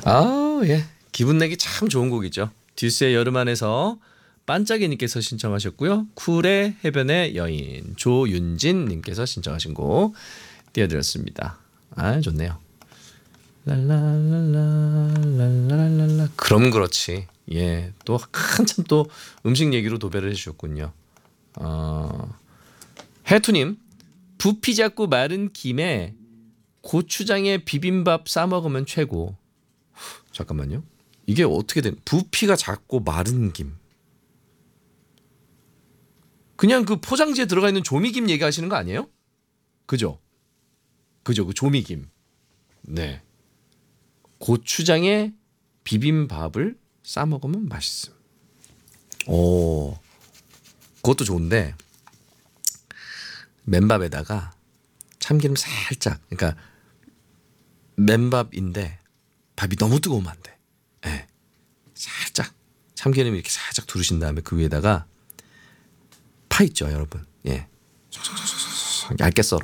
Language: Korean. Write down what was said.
예. 기분 내기 참 좋은 곡이죠. 듀스의 여름 안에서 반짝이님께서 신청하셨고요. 쿨의 해변의 여인 조윤진님께서 신청하신 곡 띄워드렸습니다. 좋네요. 랄랄랄랄랄랄랄라. 그럼 그렇지. 예, 또 한참 또 음식 얘기로 도배를 해주셨군요. 해투님, 부피 작고 마른 김에 고추장에 비빔밥 싸 먹으면 최고. 잠깐만요. 이게 어떻게 된? 부피가 작고 마른 김. 그냥 그 포장지에 들어가 있는 조미김 얘기하시는 거 아니에요? 그죠? 그 조미김. 네. 고추장에 비빔밥을 싸 먹으면 맛있음. 그것도 좋은데 맨밥에다가 참기름 살짝. 그러니까 맨밥인데 밥이 너무 뜨거우면 안 돼. 네. 살짝 참기름 이렇게 살짝 두르신 다음에 그 위에다가 파 있죠, 여러분. 예. 얇게 썰어.